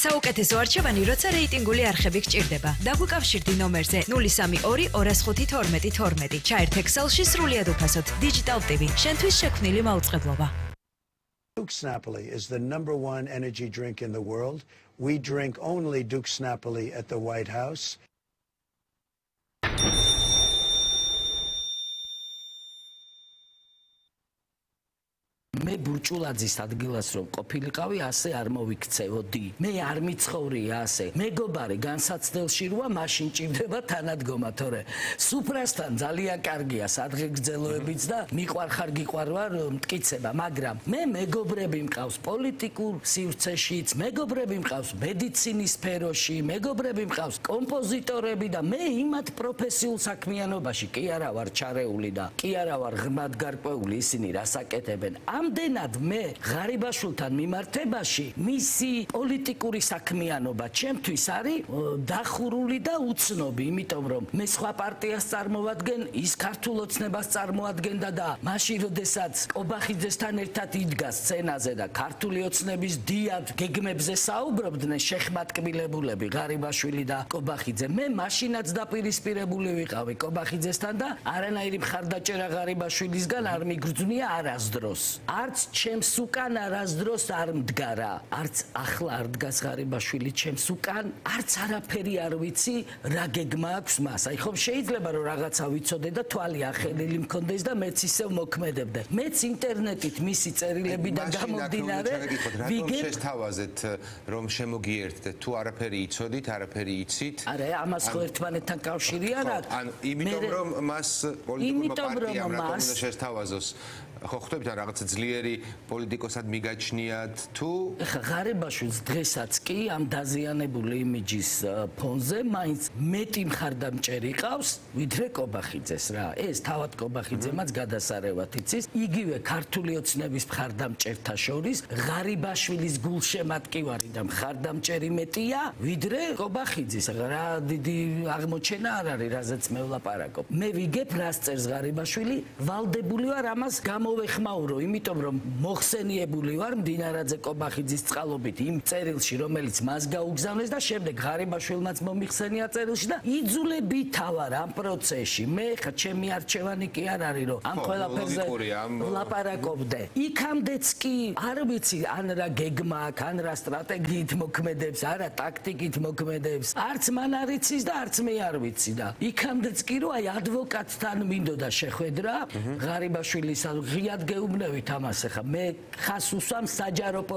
საუკეთესო არჩევანი, როცა რეიტინგული არხები გჭირდება. დაგვიკავშირდი ნომერზე 032 205 12 12. ჩაერთ Excel-ში სრულიად უფასოდ. Digital TV. შენთვის შექმნილი მაუწყებლობა. Duke's Napoli is the #1 energy drink in the world. We drink only Duke's Napoli at the White House. მე ბურჭულაძის ადგილას რომ ყოფილიყავი, ასე არ მოვიქცევოდი. მე არ მიცხოვრია ასე. მეგობარი განსაცდელში როა, მაშინ ჭირდება თანადგომა, თორე სუფრასთან ძალიან კარგია სადღეგრძელოებიც და მიყვარხარ გიყვარვა მტკიცება, მაგრამ მე მეგობრები მყავს პოლიტიკურ სივრცეშიც, მეგობრები მყავს მედიცინის სფეროში, მეგობრები მყავს კომპოზიტორები და მე იმათ პროფესიულ საქმიანობაში კი არა ვარ ჩარეული და კი არა ვარ ღრმად გარკვეული ისინი რასაკეთებენ. ამდენად მე ღარიბაშვილთან მიმართებაში მისი პოლიტიკური საქმიანობა ჩემთვის არის დახურული და უცნობი, იმიტომ რომ მე სხვა პარტიას წარმოვადგენ, ის ქართულ ოცნებას წარმოადგენდა და მაშინ როდესაც კობახიძესთან ერთად იდგა სცენაზე და ქართული ოცნების დიად გეგმებზე საუბრობდნენ შეხმატკბილებულები ღარიბაშვილი და კობახიძე, მე მაშინაც დაპირისპირებული ვიყავი კობახიძესთან და არანაირი მხარდაჭერა ღარიბაშვილისგან არ მიგრძვნია არასდროს. არც ჩემს უკან არასდროს არ მდგარა, არც ახლა არ დგას ღარიბაშვილი ჩემს უკან, არც არაფერი არ ვიცი რა გეგმა აქვს მას. აი ხომ შეიძლება რომ რაღაცა ვიცოდე და თვალი ახელილი მქონდეს და მეც ისევ მოქმედებდე. მეც ინტერნეტით მისი წერილებიდან გამომდინარე ვიგებ შესთავაზეთ რომ შემოგიერთდეთ თუ არაფერი იცოდით, არაფერი იცით? არა, ამას ხო ერთმანეთთან კავშირი არ აქვს. ანუ იმიტომ რომ მას პოლიტიკურმა პარტიამ რატომ უნდა შესთავაზოს? ხო ხვდებით რა რაღაცა ძლიერი პოლიტიკოსად მიგაჩნიათ თუ ღარიბაშვილს დღესაც კი ამ დაზიანებული იმიჯის ფონზე მაინც მეტი მხარდამჭერი ყავს ვიდრე კობახიძეს რა. ეს თავად კობახიძემაც გადასარევად იცის. იგივე ქართული ოცნების მხარდამჭერთა შორის ღარიბაშვილის გულშემატკივარი და მხარდამჭერი მეტია ვიდრე კობახიძის. რა დიდი აღმოჩენა არ არის, რაზეც მე ვლაპარაკობ. მე ვიგებ რას წერს ღარიბაშვილი, ვალდებული ვარ ამას გამოვეხმაურო, იმიტომ რომ მოხსენიებული ვარ მდინარაძე კობახიძის წყალობით იმ წერილში, რომელიც მას გაუგზავნეს და შემდეგ ღარიბაშვილმაც მომიხსენია წერილში და იძულებითა ვარ ამ პროცესში. მე ხა ჩემი არჩევანი კი არ არის, რომ ამ ყველაფერზე ვლაპარაკობდე. იქამდეც კი არ ვიცი ან რა გეგმა აქვს, ან რა სტრატეგიით მოქმედებს, არა ტაქტიკით მოქმედებს. არც მან არ იცის და არც მე არ ვიცი და იქამდეც კი რომ აი ადვოკატთან მინდოდა შეხვედრა ღარიბაშვილის ღიად გეუბნევით ამას ახლა მე ხას უსვამ საჯარო